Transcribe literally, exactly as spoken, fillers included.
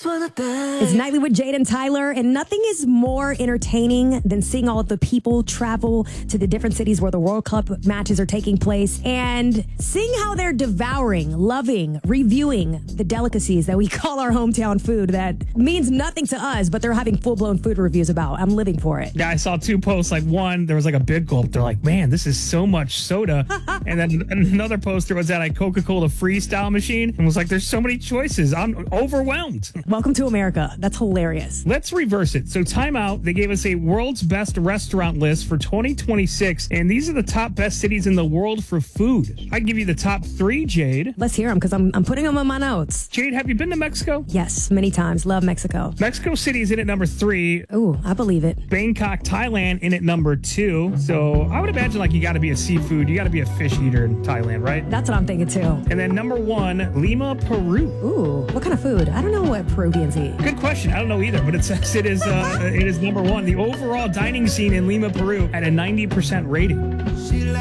It's Nightly with Jade and Tyler, and nothing is more entertaining than seeing all of the people travel to the different cities where the World Cup matches are taking place and seeing how they're devouring, loving, reviewing the delicacies that we call our hometown food that means nothing to us, but they're having full-blown food reviews about. I'm living for it. Yeah, I saw two posts. Like one, there was like a big gulp. They're like, man, this is so much soda. And then another poster was at a Coca-Cola freestyle machine and was like, there's so many choices. I'm overwhelmed. Welcome to America. That's hilarious. Let's reverse it. So Time Out, they gave us a world's best restaurant list for twenty twenty-six. And these are the top best cities in the world for food. I give you the top three, Jade. Let's hear them because I'm, I'm putting them on my notes. Jade, have you been to Mexico? Yes, many times. Love Mexico. Mexico City is in at number three. Ooh, I believe it. Bangkok, Thailand in at number two. So I would imagine like you got to be a seafood, you got to be a fish eater in Thailand, right? That's what I'm thinking too. And then number one, Lima, Peru. Ooh, what kind of food? I don't know what Peruvians eat. Good question. I don't know either, but it says it is uh, it is number one. The overall dining scene in Lima, Peru at a ninety percent rating.